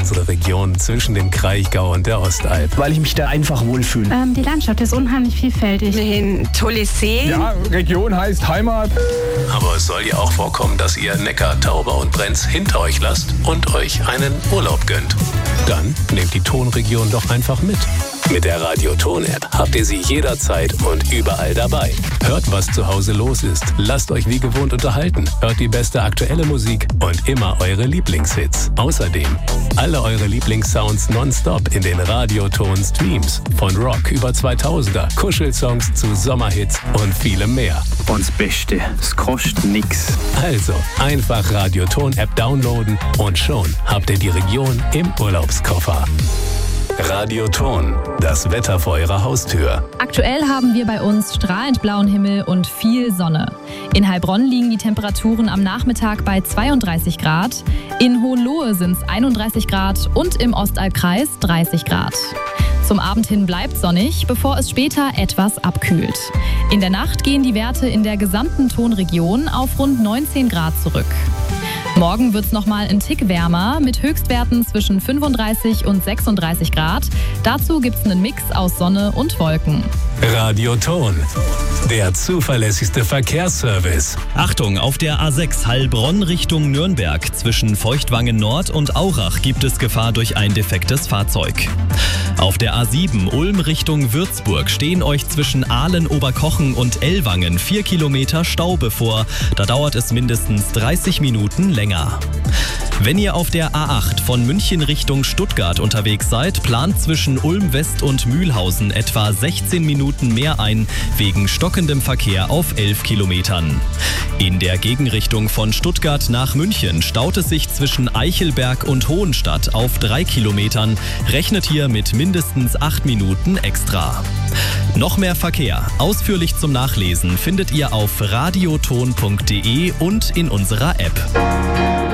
unsere Region zwischen dem Kraichgau und der Ostalb. Weil ich mich da einfach wohlfühle. Die Landschaft ist unheimlich vielfältig. Ein tolles See. Ja, Region heißt Heimat. Aber es soll ja auch vorkommen, dass ihr Neckar, Tauber und Brenz hinter euch lasst und euch einen Urlaub gönnt. Dann nehmt die Tonregion doch einfach mit. Mit der Radio-Ton-App habt ihr sie jederzeit und überall dabei. Hört, was zu Hause los ist. Lasst euch wie gewohnt unterhalten. Hört die beste aktuelle Musik und immer eure Lieblingshits. Außerdem alle eure Lieblingssounds nonstop in den Radio-Ton-Streams. Von Rock über 2000er, Kuschelsongs zu Sommerhits und vielem mehr. Und das Beste, es kostet nix. Also einfach Radio-Ton-App downloaden und schon habt ihr die Region im Urlaubskoffer. Radio-Ton, das Wetter vor eurer Haustür. Aktuell haben wir bei uns strahlend blauen Himmel und viel Sonne. In Heilbronn liegen die Temperaturen am Nachmittag bei 32 Grad, in Hohenlohe sind es 31 Grad und im Ostalbkreis 30 Grad. Zum Abend hin bleibt sonnig, bevor es später etwas abkühlt. In der Nacht gehen die Werte in der gesamten Tonregion auf rund 19 Grad zurück. Morgen wird es nochmal ein Tick wärmer mit Höchstwerten zwischen 35 und 36 Grad. Dazu gibt es einen Mix aus Sonne und Wolken. Radio-Ton, der zuverlässigste Verkehrsservice. Achtung, auf der A6 Heilbronn Richtung Nürnberg zwischen Feuchtwangen Nord und Aurach gibt es Gefahr durch ein defektes Fahrzeug. Auf der A7 Ulm Richtung Würzburg stehen euch zwischen Ahlen, Oberkochen und Ellwangen 4 Kilometer Stau bevor. Da dauert es mindestens 30 Minuten länger. Wenn ihr auf der A8 von München Richtung Stuttgart unterwegs seid, plant zwischen Ulm West und Mühlhausen etwa 16 Minuten mehr ein, wegen stockendem Verkehr auf 11 Kilometern. In der Gegenrichtung von Stuttgart nach München staut es sich zwischen Eichelberg und Hohenstadt auf 3 Kilometern. Rechnet hier mit mindestens 8 Minuten extra. Noch mehr Verkehr, ausführlich zum Nachlesen, findet ihr auf radioton.de und in unserer App.